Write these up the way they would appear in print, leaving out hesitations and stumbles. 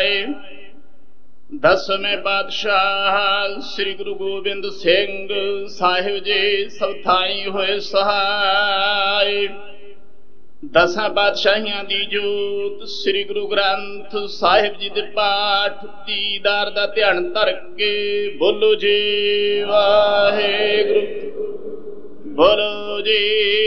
दसवें पातशाह श्री गुरु गोबिंद सिंह साहिब जी सब थाई होए सहाय। दसां पातशाहियां दी जोत श्री गुरु ग्रंथ साहिब जी दे पाठ दीदार दा ध्यान धर के बोलो जी वाहेगुरु, बोलो जी।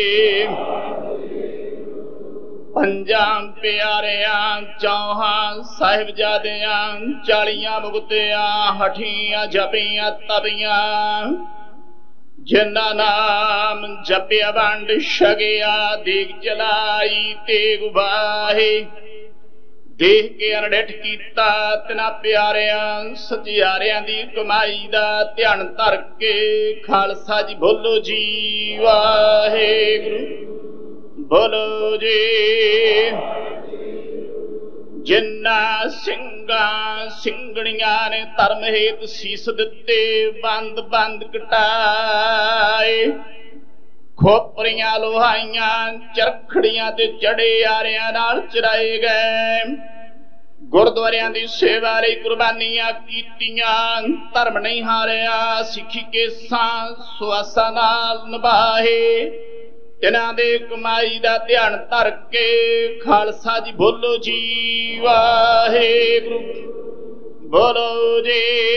पंजां प्यारियां चौहां साहिबजादियां 40 मुक्तियां हठियां जपियां तपियां जिन्ना नाम जपिया वंड छगिया देग जलाई तेग उबाहे। देख के अनडिठ कीता तिना प्यारियां सचियारियां दी कमाई दा ध्यान धर के खालसा जी बोलो जी वाहेगुरु, बोलो जी। जिन्ना सिंगा सिंगणियां ने धर्म हेत सीस दिते बंद बंद कटाए। खोपरियां लोहाइयां चरखड़ियां ते चढ़े यारियां नाल चराए गए। गुरुद्वारियां दी सेवा लई कुर्बानियां कीतियां धर्म नहीं हारिया सिखी केसां सुआसा नाल निभाए। तिन्हां दे कमाई दा ध्यान धर के खालसा जी बोलो जी वाहेगुरु, बोलो जी।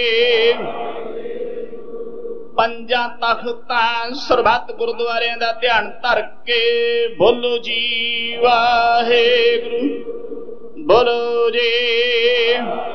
पंजां तख्तां सरबत गुरुद्वारियां दा ध्यान धर के बोलो जी वाहेगुरु, बोलो जी।